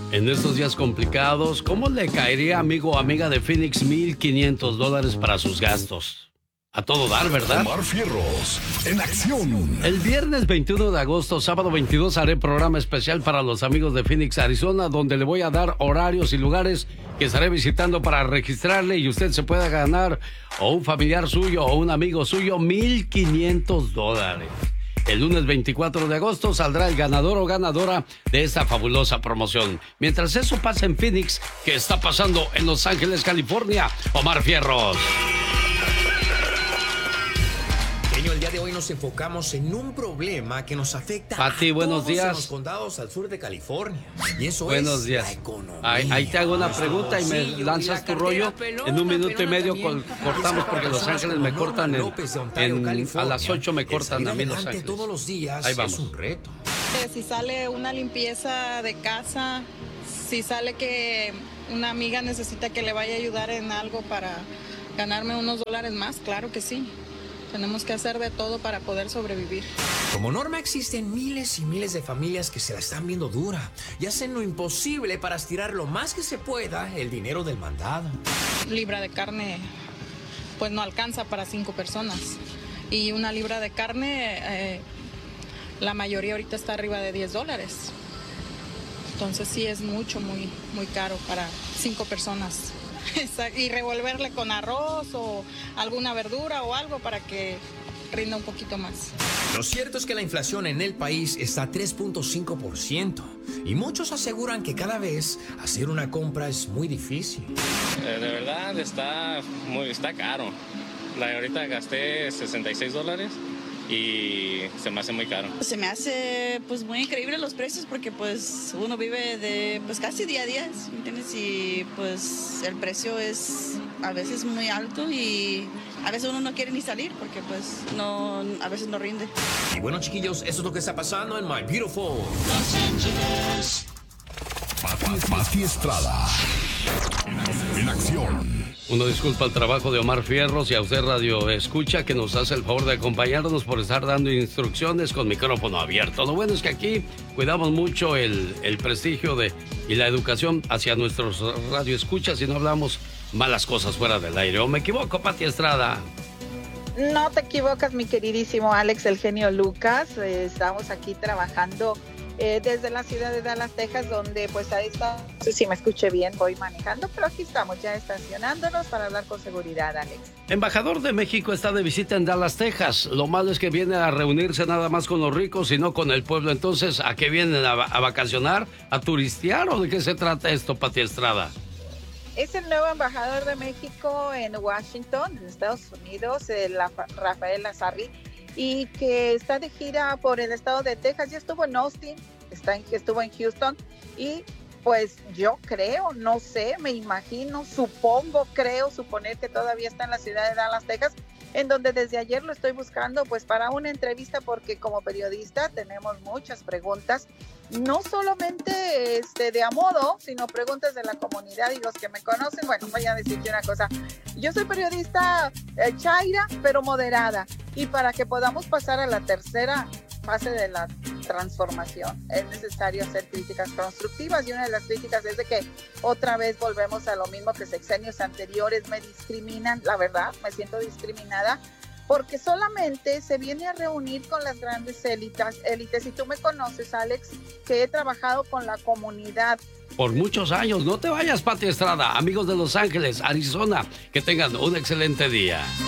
En estos días complicados, ¿cómo le caería, amigo o amiga de Phoenix, $1,500 para sus gastos? A todo dar, ¿verdad? Omar Fierros, en acción. El viernes 21 de agosto, sábado 22, haré programa especial para los amigos de Phoenix, Arizona, donde le voy a dar horarios y lugares que estaré visitando para registrarle y usted se pueda ganar, o un familiar suyo o un amigo suyo, $1,500. El lunes 24 de agosto saldrá el ganador o ganadora de esta fabulosa promoción. Mientras eso pasa en Phoenix, ¿qué está pasando en Los Ángeles, California? Omar Fierros. El día de hoy nos enfocamos en un problema que nos afecta Pati, a buenos todos días. en los condados al sur de California. Y eso buenos es días. La economía. Ahí te hago una pregunta y me lanzas tu rollo. En un minuto y medio cortamos porque Los Ángeles me cortan a las 8 me cortan a mí Los Ángeles. Todos los días ahí vamos. Es un reto. Si sale una limpieza de casa, si sale que una amiga necesita que le vaya a ayudar en algo para ganarme unos dólares más, claro que sí. Tenemos que hacer de todo para poder sobrevivir. Como norma existen miles y miles de familias que se la están viendo dura y hacen lo imposible para estirar lo más que se pueda el dinero del mandado. Libra de carne pues no alcanza para 5 personas y una libra de carne la mayoría ahorita está arriba de $10. Entonces sí es mucho, muy caro para 5 personas. Y revolverle con arroz o alguna verdura o algo para que rinda un poquito más. Lo cierto es que la inflación en el país está a 3.5% y muchos aseguran que cada vez hacer una compra es muy difícil. De verdad está caro. Ahorita gasté $66 y se me hace muy caro. Se me hace pues muy increíble los precios porque pues uno vive de pues casi día a día, ¿entiendes? Y pues el precio es a veces muy alto y a veces uno no quiere ni salir porque pues no, a veces no rinde. Y bueno, chiquillos, eso es lo que está pasando en My Beautiful Los Ángeles. Pati Estrada. En acción. Uno disculpa el trabajo de Omar Fierros y a usted Radio Escucha que nos hace el favor de acompañarnos por estar dando instrucciones con micrófono abierto. Lo bueno es que aquí cuidamos mucho el prestigio y la educación hacia nuestros Radio Escuchas y no hablamos malas cosas fuera del aire. ¿O me equivoco, Pati Estrada? No te equivocas, mi queridísimo Alex, el genio Lucas. Estamos aquí trabajando desde la ciudad de Dallas, Texas, donde pues ahí está, no sé si me escuché bien, voy manejando, pero aquí estamos ya estacionándonos para hablar con seguridad, Alex. Embajador de México está de visita en Dallas, Texas. Lo malo es que viene a reunirse nada más con los ricos y no con el pueblo. Entonces, ¿a qué vienen? ¿A vacacionar? ¿A turistear? ¿O de qué se trata esto, Pati Estrada? Es el nuevo embajador de México en Washington, en Estados Unidos, Rafael Lazarri, y que está de gira por el estado de Texas. Ya estuvo en Austin, estuvo en Houston y pues yo creo, no sé, me imagino, suponer que todavía está en la ciudad de Dallas, Texas, en donde desde ayer lo estoy buscando pues para una entrevista porque como periodista tenemos muchas preguntas, no solamente de a modo, sino preguntas de la comunidad y los que me conocen, bueno, voy a decirte una cosa, yo soy periodista chaira, pero moderada, y para que podamos pasar a la tercera fase de la transformación es necesario hacer críticas constructivas y una de las críticas es de que otra vez volvemos a lo mismo que sexenios anteriores, me discriminan, la verdad, me siento discriminada porque solamente se viene a reunir con las grandes élites y tú me conoces, Alex, que he trabajado con la comunidad. Por muchos años, no te vayas, Pati Estrada, amigos de Los Ángeles, Arizona, que tengan un excelente día.